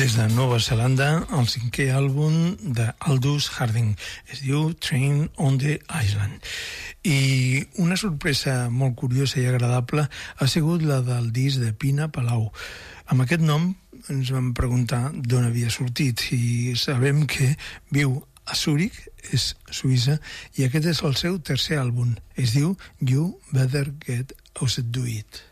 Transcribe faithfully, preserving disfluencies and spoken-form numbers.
des de Nova Zelanda, el cinquè àlbum d'Aldous Harding. Es diu Train on the Island. I una sorpresa molt curiosa i agradable ha sigut la del disc de Pina Palau. Amb aquest nom ens vam preguntar d'on havia sortit i sabem que viu a Zúrich, és Suïssa, i aquest és el seu tercer àlbum. Es diu You Better Get Used to It.